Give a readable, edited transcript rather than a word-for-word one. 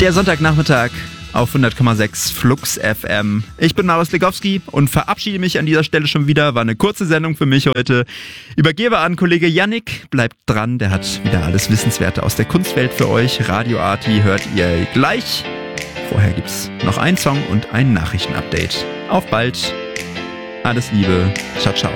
Der Sonntagnachmittag auf 100,6 Flux FM. Ich bin Marius Legowski und verabschiede mich an dieser Stelle schon wieder. War eine kurze Sendung für mich heute. Übergebe an Kollege Yannick. Bleibt dran, der hat wieder alles Wissenswerte aus der Kunstwelt für euch. Radio Arti hört ihr gleich. Vorher gibt's noch einen Song und ein Nachrichtenupdate. Auf bald. Alles Liebe. Ciao, ciao.